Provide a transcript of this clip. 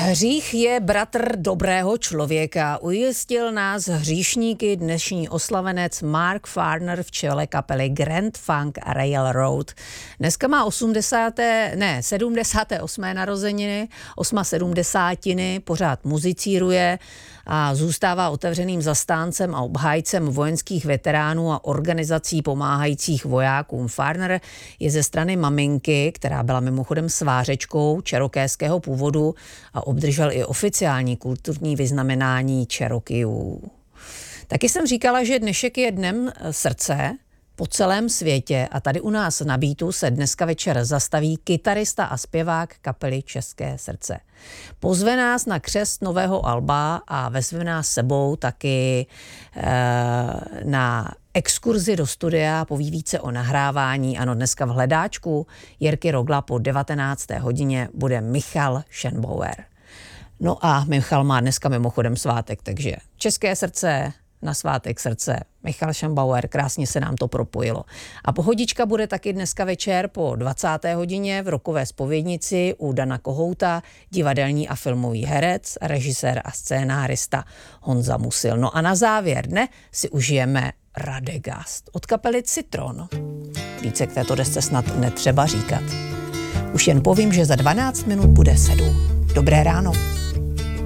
Hřích je bratr dobrého člověka. Ujistil nás hříšníky dnešní oslavenec Mark Farner v čele kapely Grand Funk Railroad. Dneska má 78. narozeniny, 78, pořád muzicíruje a zůstává otevřeným zastáncem a obhájcem vojenských veteránů a organizací pomáhajících vojákům. Farner je ze strany maminky, která byla mimochodem svářečkou čerokéského původu a obdržel i oficiální kulturní vyznamenání Cherokeeů. Taky jsem říkala, že dnešek je dnem srdce po celém světě a tady u nás na Beatu se dneska večer zastaví kytarista a zpěvák kapely České srdce. Pozve nás na křest nového alba a vezme nás sebou taky na exkurzi do studia, poví více o nahrávání. Ano, dneska v hledáčku Jirky Rogla po 19. hodině bude Michal Schönbauer. No a Michal má dneska mimochodem svátek, takže České srdce na svátek srdce, Michal Schönbauer, krásně se nám to propojilo. A pohodička bude taky dneska večer po 20. hodině v Rockové zpovědnici u Dana Kohouta, divadelní a filmový herec, režisér a scénárista Honza Musil. No a na závěr dne si užijeme Radegast od kapely Citron. Více k této desce snad netřeba říkat. Už jen povím, že za 12 minut bude 7. Dobré ráno.